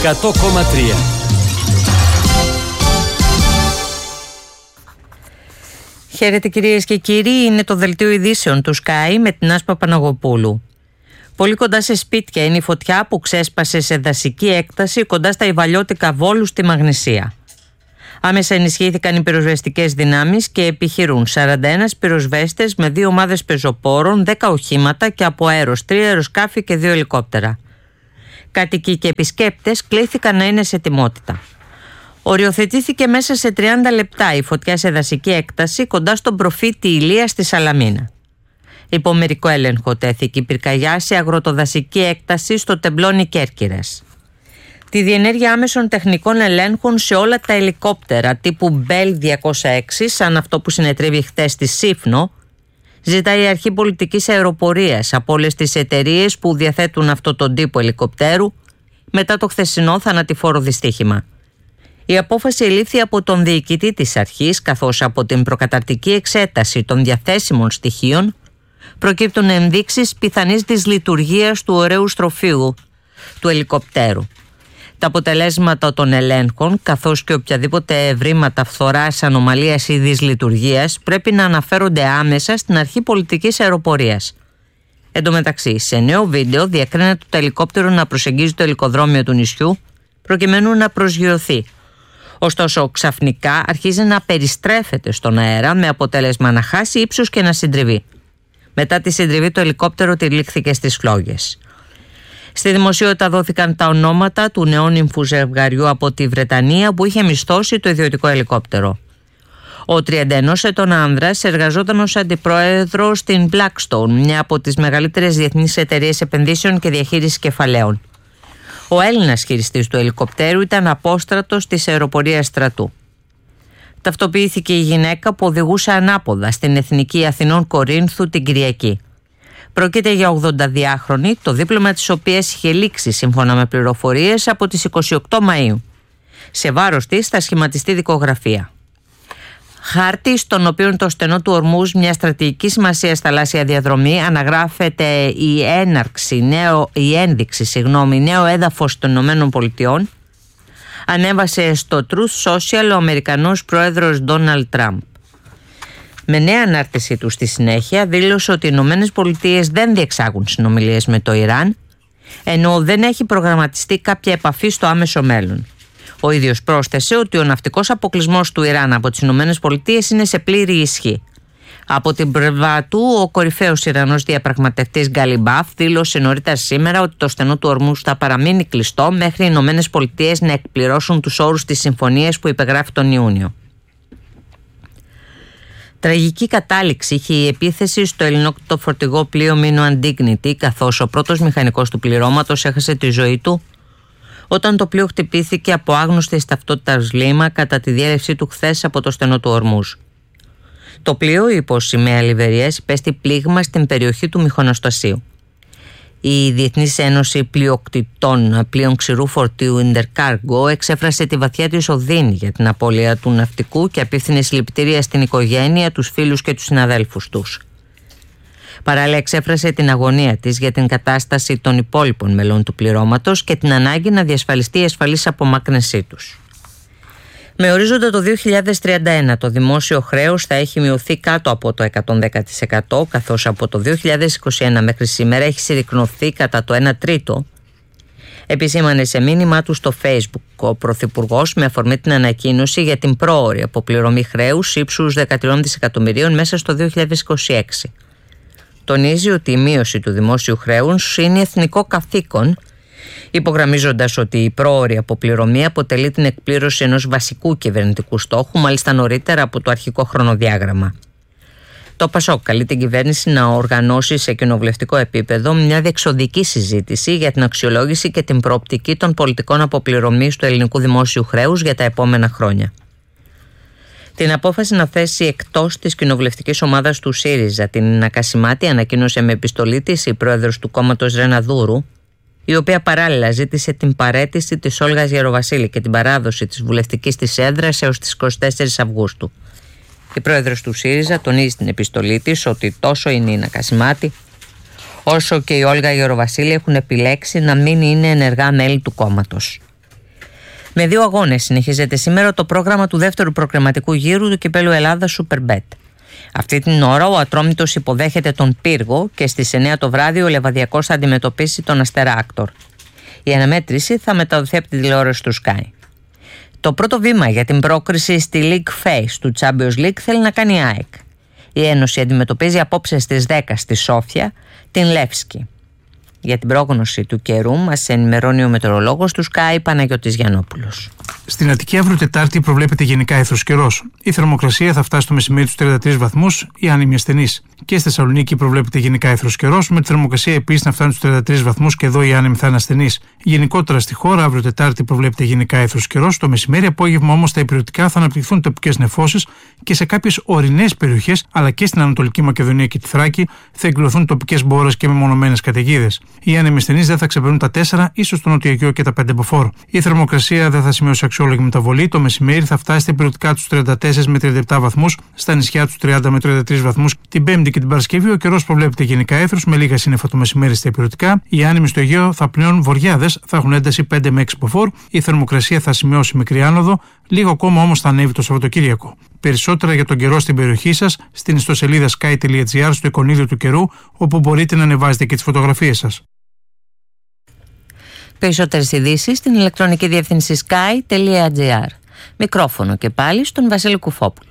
100,3. Χαίρετε κυρίες και κύριοι, είναι το δελτίο ειδήσεων του Sky με την Άσπα Παναγοπούλου. Πολύ κοντά σε σπίτια είναι η φωτιά που ξέσπασε σε δασική έκταση κοντά στα Ιβαλιώτικα Βόλου στη Μαγνησία. Άμεσα ενισχύθηκαν οι πυροσβεστικές δυνάμεις και επιχειρούν 41 πυροσβέστες με 2 ομάδες πεζοπόρων, 10 οχήματα και από αέρος, 3 αεροσκάφη και 2 ελικόπτερα. Κάτοικοι και επισκέπτες κλήθηκαν να είναι σε ετοιμότητα. Οριοθετήθηκε μέσα σε 30 λεπτά η φωτιά σε δασική έκταση κοντά στον προφήτη Ηλία στη Σαλαμίνα. Υπό μερικό έλεγχο τέθηκε η πυρκαγιά σε αγροτοδασική έκταση στο τεμπλόνι Κέρκυρας. Τη διενέργεια άμεσων τεχνικών ελέγχων σε όλα τα ελικόπτερα τύπου Bell 206, σαν αυτό που συνετρίβει χθες στη Σύφνο, ζητάει η Αρχή Πολιτικής Αεροπορίας από όλες τις εταιρείες που διαθέτουν αυτό τον τύπο ελικοπτέρου μετά το χθεσινό θανατηφόρο δυστύχημα. Η απόφαση ελήφθη από τον διοικητή της αρχής, καθώς από την προκαταρτική εξέταση των διαθέσιμων στοιχείων προκύπτουν ενδείξεις πιθανής δυσλειτουργίας του ωραίου στροφείου του ελικοπτέρου. Τα αποτελέσματα των ελέγχων, καθώς και οποιαδήποτε ευρήματα φθοράς, ανομαλίας ή δυσλειτουργίας, πρέπει να αναφέρονται άμεσα στην Αρχή Πολιτικής Αεροπορίας. Εν τω μεταξύ, σε νέο βίντεο διακρίνεται το ελικόπτερο να προσεγγίζει το ελικοδρόμιο του νησιού προκειμένου να προσγειωθεί. Ωστόσο, ξαφνικά αρχίζει να περιστρέφεται στον αέρα με αποτέλεσμα να χάσει ύψος και να συντριβεί. Μετά τη συντριβή, το ελικόπτερο τυλίχθηκε στις φλόγες. Στη δημοσιότητα δόθηκαν τα ονόματα του νεόνυμφου ζευγαριού από τη Βρετανία που είχε μισθώσει το ιδιωτικό ελικόπτερο. Ο 31 ετών άνδρας εργαζόταν ως αντιπρόεδρος στην Blackstone, μια από τις μεγαλύτερες διεθνείς εταιρείες επενδύσεων και διαχείρισης κεφαλαίων. Ο Έλληνας χειριστής του ελικοπτέρου ήταν απόστρατος της αεροπορίας στρατού. Ταυτοποιήθηκε η γυναίκα που οδηγούσε ανάποδα στην Εθνική Αθηνών Κορίνθου την Κυριακή. Πρόκειται για 82χρονη, το δίπλωμα της οποίας είχε λήξει σύμφωνα με πληροφορίες από τις 28 Μαΐου. Σε βάρος της θα σχηματιστεί δικογραφία. Χάρτη στον οποίο το στενό του Ορμούζ, μια στρατηγική σημασία θαλάσσια διαδρομή, αναγράφεται η ένδειξη νέο έδαφος των ΗΠΑ, ανέβασε στο Truth Social ο Αμερικανός πρόεδρος Ντόναλντ Τραμπ. Με νέα ανάρτησή του στη συνέχεια δήλωσε ότι οι ΗΠΑ δεν διεξάγουν συνομιλίες με το Ιράν, ενώ δεν έχει προγραμματιστεί κάποια επαφή στο άμεσο μέλλον. Ο ίδιος πρόσθεσε ότι ο ναυτικός αποκλεισμός του Ιράν από τις ΗΠΑ είναι σε πλήρη ισχύ. Από την πλευρά του, ο κορυφαίος Ιρανός διαπραγματευτής Γκαλιμπάφ δήλωσε νωρίτερα σήμερα ότι το στενό του Ορμούζ θα παραμείνει κλειστό μέχρι οι ΗΠΑ να εκπληρώσουν τους όρους της συμφωνίας που υπεγράφει τον Ιούνιο. Τραγική κατάληξη είχε η επίθεση στο ελληνόκτητο φορτηγό πλοίο Μίνο Αντίγνητη, καθώς ο πρώτος μηχανικός του πληρώματος έχασε τη ζωή του όταν το πλοίο χτυπήθηκε από άγνωστης ταυτότητας λίμα κατά τη διέλευσή του χθες από το στενό του Ορμούζ. Το πλοίο υπό σημαία Λιβερίας υπέστη πλήγμα στην περιοχή του Μυχονοστασίου. Η Διεθνής Ένωση Πλοιοκτητών Πλοίων Ξηρού Φορτίου Intercargo εξέφρασε τη βαθιά της οδύνη για την απώλεια του ναυτικού και απίφθινε συλληπιτήρια στην οικογένεια, τους φίλους και τους συναδέλφους τους. Παράλληλα εξέφρασε την αγωνία της για την κατάσταση των υπόλοιπων μελών του πληρώματος και την ανάγκη να διασφαλιστεί η ασφαλής απομάκρυνσή τους. Με ορίζοντα το 2031 το δημόσιο χρέος θα έχει μειωθεί κάτω από το 110%, καθώς από το 2021 μέχρι σήμερα έχει συρρικνωθεί κατά το 1 τρίτο, επισήμανε σε μήνυμά του στο Facebook ο Πρωθυπουργός με αφορμή την ανακοίνωση για την πρόωρη αποπληρωμή χρέους ύψους 13 δισεκατομμυρίων μέσα στο 2026. Τονίζει ότι η μείωση του δημόσιου χρέους είναι εθνικό καθήκον, υπογραμμίζοντας ότι η πρόωρη αποπληρωμή αποτελεί την εκπλήρωση ενός βασικού κυβερνητικού στόχου, μάλιστα νωρίτερα από το αρχικό χρονοδιάγραμμα. Το ΠΑΣΟΚ καλεί την κυβέρνηση να οργανώσει σε κοινοβουλευτικό επίπεδο μια διεξοδική συζήτηση για την αξιολόγηση και την προοπτική των πολιτικών αποπληρωμής του ελληνικού δημόσιου χρέους για τα επόμενα χρόνια. Την απόφαση να θέσει εκτός της κοινοβουλευτικής ομάδας του ΣΥΡΙΖΑ την Νίνα Κασιμάτη ανακοίνωσε με επιστολή της η πρόεδρος του κόμματος Ρένα Δούρου, η οποία παράλληλα ζήτησε την παραίτηση της Όλγας Γεροβασίλη και την παράδοση της βουλευτικής της έδρας έως τις 24 Αυγούστου. Η πρόεδρος του ΣΥΡΙΖΑ τονίζει στην επιστολή της ότι τόσο η Νίνα Κασιμάτη όσο και η Όλγα Γεροβασίλη έχουν επιλέξει να μην είναι ενεργά μέλη του κόμματος. Με 2 αγώνες συνεχίζεται σήμερα το πρόγραμμα του δεύτερου προκριματικού γύρου του Κυπέλλου Ελλάδας Superbet. Αυτή την ώρα ο Ατρόμητος υποδέχεται τον Πύργο και στις 9 το βράδυ ο Λεβαδιακός θα αντιμετωπίσει τον Αστέρα Άκτορ. Η αναμέτρηση θα μεταδοθεί από τη τηλεόραση του Sky. Το πρώτο βήμα για την πρόκριση στη League Phase του Champions League θέλει να κάνει η ΑΕΚ. Η Ένωση αντιμετωπίζει απόψε στις 10 στη Σόφια την Λεύσκη. Για την πρόγνωση του καιρού μας ενημερώνει ο μετεωρολόγος του Sky Παναγιώτης Γιαννόπουλος. Στην Αττική αύριο Τετάρτη προβλέπεται γενικά αίθρος καιρός. Η θερμοκρασία θα φτάσει το μεσημέρι στους 33 βαθμούς, οι άνεμοι ασθενείς. Και στη Θεσσαλονίκη προβλέπεται γενικά αίθρος καιρός, με τη θερμοκρασία επίσης να φτάνει στους 33 βαθμούς και εδώ οι άνεμοι θα είναι ασθενείς. Γενικότερα στη χώρα, αύριο Τετάρτη προβλέπεται γενικά αίθρος καιρός. Το μεσημέρι, απόγευμα όμως, τα υπηρετικά θα αναπτυχθούν τοπικές νεφώσεις και σε κάποιες ορεινές περιοχές, αλλά και στην Ανατολική Μακεδονία και τη Θράκη, θα εκδηλωθούν τοπικές μπόρες και μεμονωμένες καταιγίδες. Οι άνεμοι ασθενείς δεν θα ξεπερνούν τα 4, ίσως το Νοτιοαιγαίο και τα 5 μποφόρ. Η θερμοκρασία δεν θα σημειώσει αξιόλογη μεταβολή. Το μεσημέρι θα φτάσει στα υπηρετικά τους 34 με 37 βαθμούς, στα νησιά τους 30 με 33 βαθμούς. Την Πέμπτη και την Παρασκευή ο καιρός προβλέπεται γενικά αίθρος με λίγα σύννεφα το μεσημέρι στα υπηρετικά. Οι άνεμοι στο Αιγαίο θα πλέον βορειάδες, θα έχουν ένταση 5 με 6 μποφόρ. Η θερμοκρασία θα σημειώσει μικρή άνοδο, λίγο ακόμα όμως θα ανέβει το Σαββατοκύριακο. Περισσότερα για τον καιρό στην περιοχή σας στην ιστοσελίδα sky.gr στο εικονίδιο του καιρού, όπου μπορείτε να ανεβάζετε και τις φωτογραφίες σας. Περισσότερες ειδήσεις στην ηλεκτρονική διεύθυνση sky.gr. Μικρόφωνο και πάλι στον Βασίλη Κουφόπουλο.